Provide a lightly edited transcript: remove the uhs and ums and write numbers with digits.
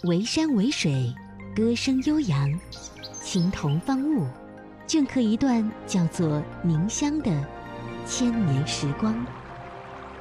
围山围水，歌声悠扬，情同方物，镌刻一段叫做凝香的千年时光。